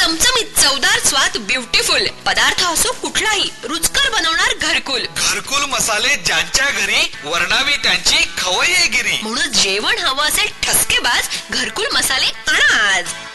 चमचमीत चवदार स्वाद ब्युटिफुल पदार्थ असो कुठलाही रुचकर बनवणार घरकुल. घरकुल मसाले ज्यांच्या घरी वर्णावी त्यांची खवय्येगिरी. म्हणून जेवण हवं असेल ठसकेबाज घरकुल मसाले आणा आज.